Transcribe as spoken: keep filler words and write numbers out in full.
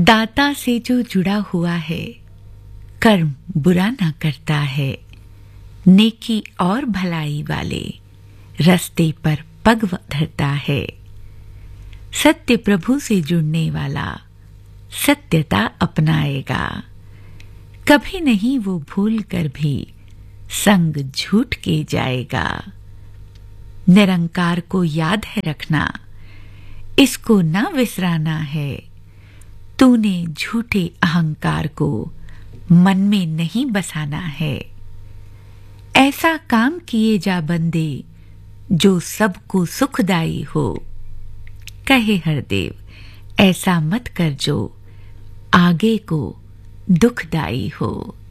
दाता से जो जुड़ा हुआ है, कर्म बुरा ना करता है, नेकी और भलाई वाले रास्ते पर पग धरता है। सत्य प्रभु से जुड़ने वाला सत्यता अपनाएगा, कभी नहीं वो भूल कर भी संग झूठ के जाएगा। निरंकार को याद है रखना, इसको ना विसराना है। तूने झूठे अहंकार को मन में नहीं बसाना है। ऐसा काम किए जा बंदे जो सबको सुखदाई हो। कहे हरदेव, ऐसा मत कर जो आगे को दुखदाई हो।